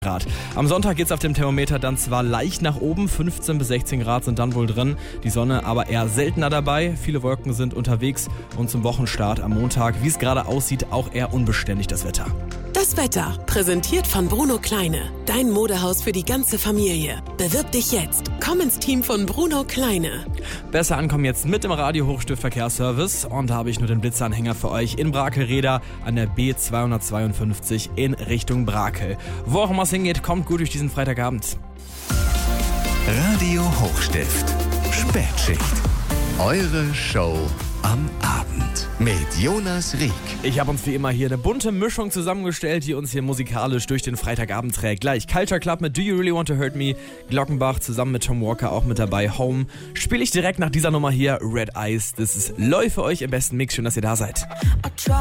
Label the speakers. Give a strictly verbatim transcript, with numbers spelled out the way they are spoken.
Speaker 1: Grad. Am Sonntag geht es auf dem Thermometer dann zwar leicht nach oben, fünfzehn bis sechzehn Grad sind dann wohl drin, die Sonne aber eher seltener dabei, viele Wolken sind unterwegs und zum Wochenstart am Montag, wie es gerade aussieht, auch eher unbeständig das Wetter.
Speaker 2: Das Wetter, präsentiert von Bruno Kleine, dein Modehaus für die ganze Familie. Bewirb dich jetzt, komm ins Team von Bruno Kleine.
Speaker 1: Besser ankommen jetzt mit dem Radio Hochstift Verkehrsservice und da habe ich nur den Blitzanhänger für euch in Brakel-Reda an der B zweihundertzweiundfünfzig in Richtung Brakel. Wo auch immer es hingeht, kommt gut durch diesen Freitagabend.
Speaker 3: Radio Hochstift, Spätschicht, eure Show am Abend mit Jonas Rieck.
Speaker 1: Ich habe uns wie immer hier eine bunte Mischung zusammengestellt, die uns hier musikalisch durch den Freitagabend trägt. Gleich Culture Club mit Do You Really Want to Hurt Me, Glockenbach zusammen mit Tom Walker auch mit dabei, Home. Spiele ich direkt nach dieser Nummer hier, Red Eyes. Das ist Läufe euch im besten Mix, schön, dass ihr da seid.